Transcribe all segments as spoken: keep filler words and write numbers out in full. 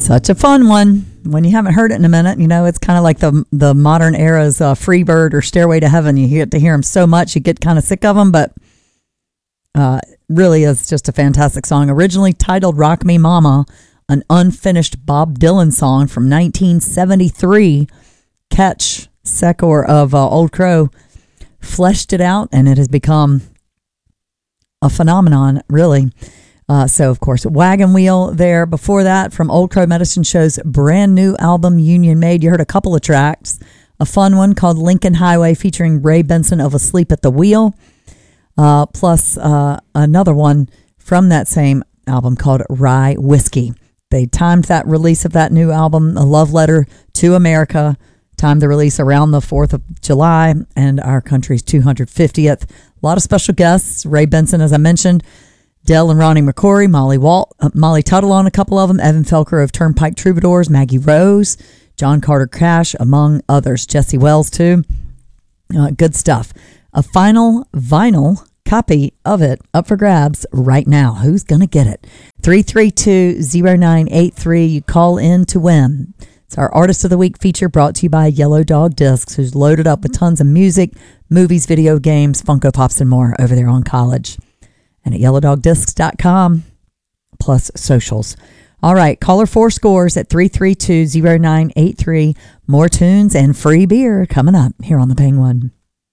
Such a fun one. When you haven't heard it in a minute, you know, it's kind of like the the modern era's uh, Freebird or Stairway to Heaven. You get to hear them so much, you get kind of sick of them, but uh, really is just a fantastic song. Originally titled Rock Me Mama, an unfinished Bob Dylan song from nineteen seventy-three. Ketch Secor of uh, Old Crow fleshed it out, and it has become a phenomenon, really. Uh, so, of course, Wagon Wheel there. Before that, from Old Crow Medicine Show's brand new album, Union Made, you heard a couple of tracks. A fun one called Lincoln Highway featuring Ray Benson of Asleep at the Wheel. Uh, plus uh, another one from that same album called Rye Whiskey. They timed that release of that new album, A Love Letter to America, timed the release around the fourth of July and our country's two hundred fiftieth. A lot of special guests. Ray Benson, as I mentioned, Del and Ronnie McCory, Molly Walt, uh, Molly Tuttle on a couple of them, Evan Felker of Turnpike Troubadours, Maggie Rose, John Carter Cash, among others. Jesse Wells, too. Uh, good stuff. A final vinyl copy of it up for grabs right now. Who's going to get it? three three two, zero nine eight three. You call in to win. It's our Artist of the Week feature brought to you by Yellow Dog Discs, who's loaded up with tons of music, movies, video games, Funko Pops, and more over there on College. And at yellow dog discs dot com, plus socials. All right, caller four scores at three three two, zero nine eight three. More tunes and free beer coming up here on the Penguin.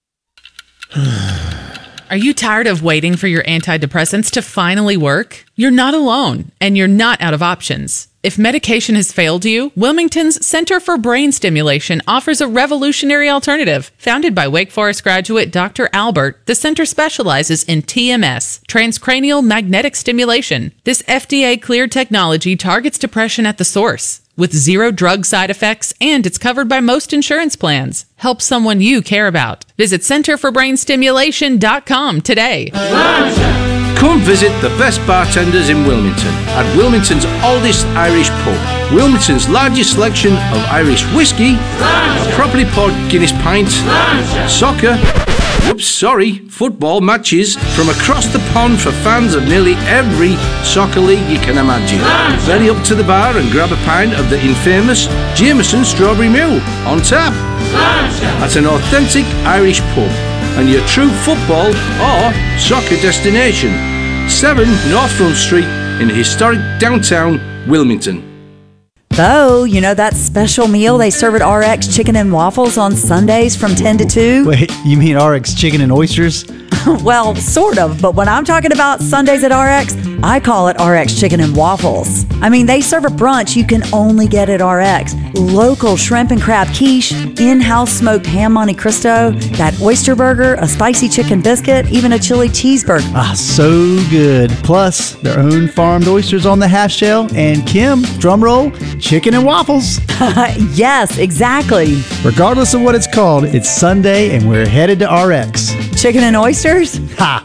Are you tired of waiting for your antidepressants to finally work? You're not alone, and you're not out of options. If medication has failed you, Wilmington's Center for Brain Stimulation offers a revolutionary alternative. Founded by Wake Forest graduate Doctor Albert, the center specializes in T M S, transcranial magnetic stimulation. This F D A-cleared technology targets depression at the source, with zero drug side effects, and it's covered by most insurance plans. Help someone you care about. Visit center for brain stimulation dot com today. Come visit the best bartenders in Wilmington at Wilmington's oldest Irish pub. Wilmington's largest selection of Irish whiskey, properly poured Guinness pints, soccer, whoops, sorry, football matches from across the pond for fans of nearly every soccer league you can imagine. Very up to the bar and grab a pint of the infamous Jameson Strawberry Mule on tap. That's an authentic Irish pub and your true football or soccer destination. seven North Front Street in historic downtown Wilmington. Oh, you know that special meal they serve at R X Chicken and Waffles on Sundays from ten to two? Wait, you mean R X Chicken and Oysters? Well, sort of, but when I'm talking about Sundays at R X, I call it R X Chicken and Waffles. I mean, they serve a brunch you can only get at R X. Local shrimp and crab quiche, in-house smoked ham Monte Cristo, that oyster burger, a spicy chicken biscuit, even a chili cheeseburger. Ah, so good. Plus, their own farmed oysters on the half shell, and Kim, drum roll, chicken and waffles. Yes, exactly. Regardless of what it's called, it's Sunday and we're headed to R X. Chicken and oysters? Ha!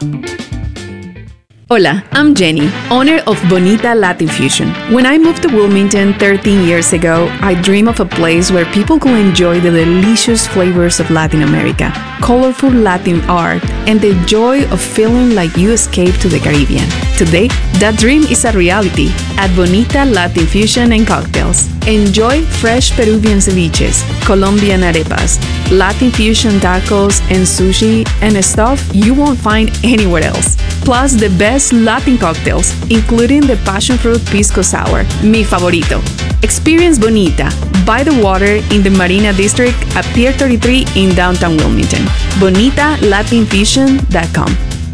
Hola, I'm Jenny, owner of Bonita Latin Fusion. When I moved to Wilmington thirteen years ago, I dreamed of a place where people could enjoy the delicious flavors of Latin America, colorful Latin art, and the joy of feeling like you escaped to the Caribbean. Today, that dream is a reality at Bonita Latin Fusion and Cocktails. Enjoy fresh Peruvian ceviches, Colombian arepas, Latin fusion tacos, and sushi and stuff you won't find anywhere else. Plus the best Latin cocktails, including the passion fruit pisco sour, mi favorito. Experience Bonita by the water in the Marina District at Pier thirty-three in downtown Wilmington. bonita latin fusion dot com.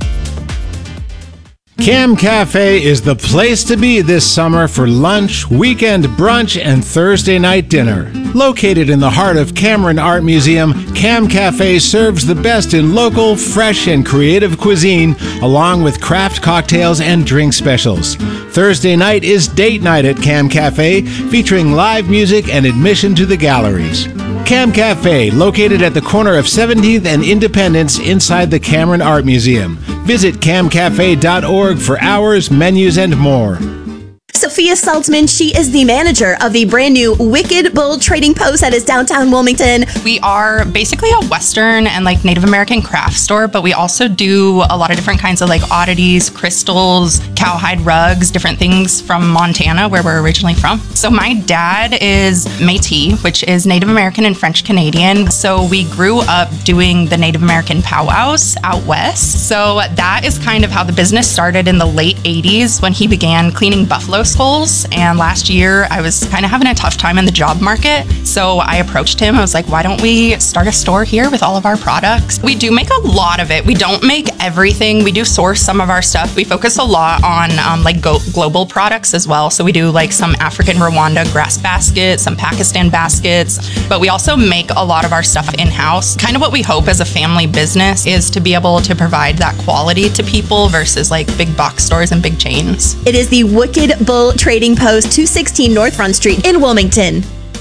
Cam Cafe is the place to be this summer for lunch, weekend brunch, and Thursday night dinner. Located in the heart of Cameron Art Museum, Cam Cafe serves the best in local, fresh, and creative cuisine, along with craft cocktails and drink specials. Thursday night is date night at Cam Cafe, featuring live music and admission to the galleries. Cam Cafe, located at the corner of seventeenth and Independence inside the Cameron Art Museum. Visit cam cafe dot org for hours, menus, and more. Sophia Sophia Saltzman. She is the manager of the brand new Wicked Bull Trading Post that is downtown Wilmington. We are basically a Western and like Native American craft store, but we also do a lot of different kinds of like oddities, crystals, cowhide rugs, different things from Montana, where we're originally from. So my dad is Métis, which is Native American and French Canadian. So we grew up doing the Native American powwows out west. So that is kind of how the business started in the late eighties when he began cleaning buffalo skulls. And last year I was kind of having a tough time in the job market. So I approached him. I was like, why don't we start a store here with all of our products? We do make a lot of it. We don't make everything. We do source some of our stuff. We focus a lot on um, like go- global products as well. So we do like some African Rwanda grass baskets, some Pakistan baskets, but we also make a lot of our stuff in-house. Kind of what we hope as a family business is to be able to provide that quality to people versus like big box stores and big chains. It is the Wicked Bull Trading Post, two sixteen North Front Street in Wilmington.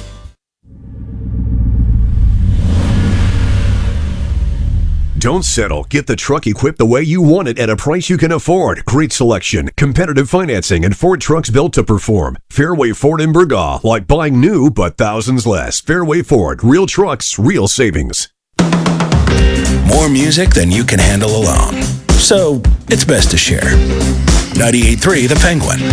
Don't settle. Get the truck equipped the way you want it at a price you can afford. Great selection, competitive financing, and Ford trucks built to perform. Fairway Ford in Burgaw, like buying new but thousands less. Fairway Ford, real trucks, real savings. More music than you can handle alone. So it's best to share. ninety-eight point three The Penguin.